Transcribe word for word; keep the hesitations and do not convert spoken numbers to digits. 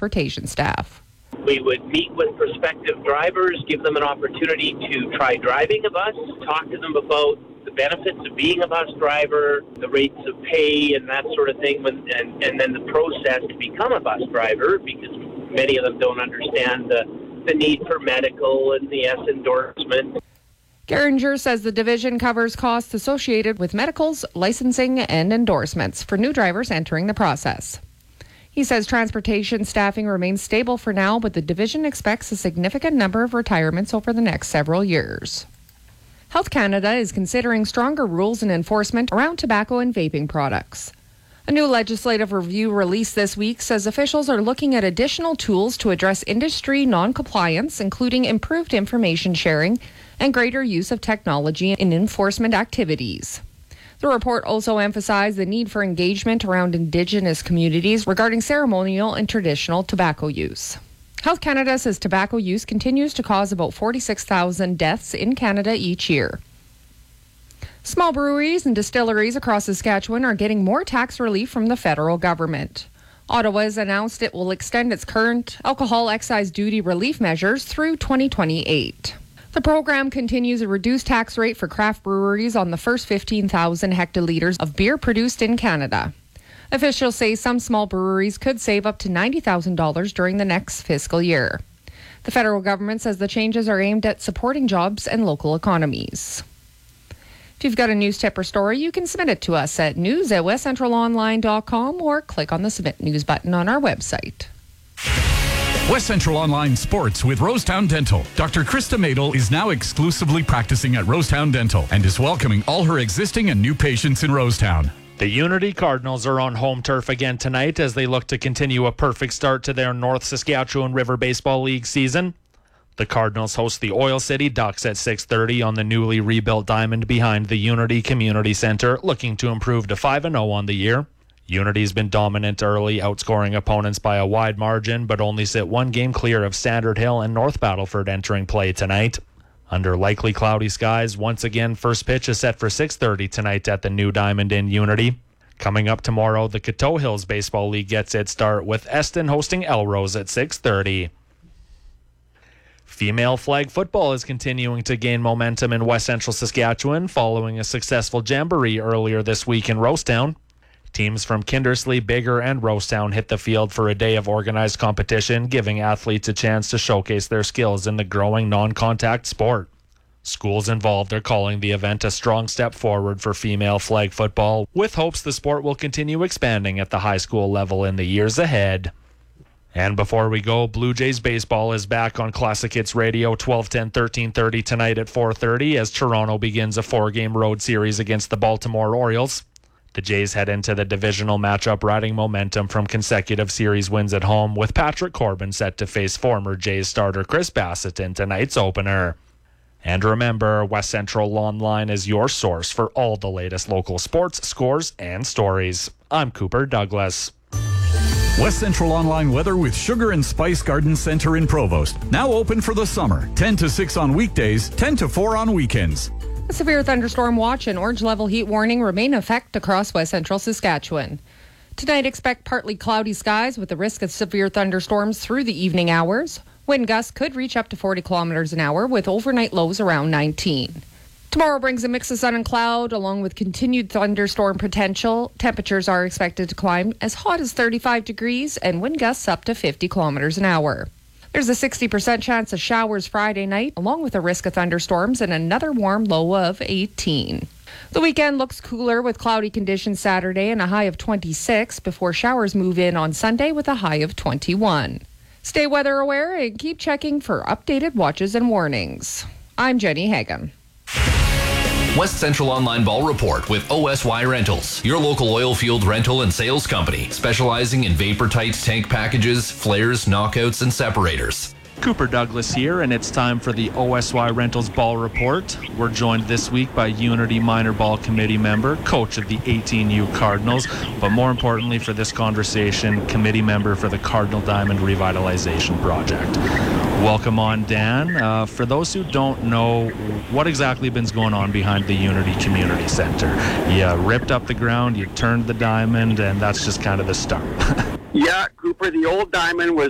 transportation staff. We would meet with prospective drivers, give them an opportunity to try driving a bus, talk to them about the benefits of being a bus driver, the rates of pay and that sort of thing, when, and, and then the process to become a bus driver, because many of them don't understand the, the need for medical and the S endorsement. Geringer says the division covers costs associated with medicals, licensing, and endorsements for new drivers entering the process. He says transportation staffing remains stable for now, but the division expects a significant number of retirements over the next several years. Health Canada is considering stronger rules and enforcement around tobacco and vaping products. A new legislative review released this week says officials are looking at additional tools to address industry non-compliance, including improved information sharing and greater use of technology in enforcement activities. The report also emphasized the need for engagement around Indigenous communities regarding ceremonial and traditional tobacco use. Health Canada says tobacco use continues to cause about forty-six thousand deaths in Canada each year. Small breweries and distilleries across Saskatchewan are getting more tax relief from the federal government. Ottawa has announced it will extend its current alcohol excise duty relief measures through twenty twenty-eight. The program continues a reduced tax rate for craft breweries on the first fifteen thousand hectolitres of beer produced in Canada. Officials say some small breweries could save up to ninety thousand dollars during the next fiscal year. The federal government says the changes are aimed at supporting jobs and local economies. If you've got a news tip or story, you can submit it to us at news at west central online dot com or click on the Submit News button on our website. West Central Online Sports with Rosetown Dental. Doctor Krista Madel is now exclusively practicing at Rosetown Dental and is welcoming all her existing and new patients in Rosetown. The Unity Cardinals are on home turf again tonight as they look to continue a perfect start to their North Saskatchewan River Baseball League season. The Cardinals host the Oil City Ducks at six thirty on the newly rebuilt diamond behind the Unity Community Center, looking to improve to five and oh on the year. Unity's been dominant early, outscoring opponents by a wide margin, but only sit one game clear of Standard Hill and North Battleford entering play tonight. Under likely cloudy skies, once again, first pitch is set for six thirty tonight at the new Diamond in Unity. Coming up tomorrow, the Coteau Hills Baseball League gets its start with Eston hosting Elrose at six thirty. Female flag football is continuing to gain momentum in West Central Saskatchewan following a successful jamboree earlier this week in Rosetown. Teams from Kindersley, Bigger, and Rosetown hit the field for a day of organized competition, giving athletes a chance to showcase their skills in the growing non-contact sport. Schools involved are calling the event a strong step forward for female flag football, with hopes the sport will continue expanding at the high school level in the years ahead. And before we go, Blue Jays baseball is back on Classic Hits Radio twelve ten, thirteen thirty tonight at four thirty as Toronto begins a four-game road series against the Baltimore Orioles. The Jays head into the divisional matchup riding momentum from consecutive series wins at home, with Patrick Corbin set to face former Jays starter Chris Bassett in tonight's opener. And remember, West Central Online is your source for all the latest local sports, scores, and stories. I'm Cooper Douglas. West Central Online weather with Sugar and Spice Garden Center in Provost. Now open for the summer. ten to six on weekdays, ten to four on weekends. A severe thunderstorm watch and orange level heat warning remain in effect across West Central Saskatchewan. Tonight, expect partly cloudy skies with the risk of severe thunderstorms through the evening hours. Wind gusts could reach up to forty kilometers an hour with overnight lows around nineteen. Tomorrow brings a mix of sun and cloud along with continued thunderstorm potential. Temperatures are expected to climb as hot as thirty-five degrees and wind gusts up to fifty kilometers an hour. There's a sixty percent chance of showers Friday night, along with a risk of thunderstorms and another warm low of eighteen. The weekend looks cooler with cloudy conditions Saturday and a high of twenty-six before showers move in on Sunday with a high of twenty-one. Stay weather aware and keep checking for updated watches and warnings. I'm Jenny Hagan. West Central Online Ball Report with O S Y Rentals, your local oil field rental and sales company, specializing in vapor-tight tank packages, flares, knockouts, and separators. Cooper Douglas here, and it's time for the O S Y Rentals Ball Report. We're joined this week by Unity Minor Ball Committee member, coach of the eighteen U Cardinals, but more importantly for this conversation, committee member for the Cardinal Diamond Revitalization Project. Welcome on, Dan. Uh, for those who don't know, what exactly been going on behind the Unity Community Center? You ripped up the ground, you turned the diamond, and that's just kind of the start. Yeah, Cooper, the old diamond was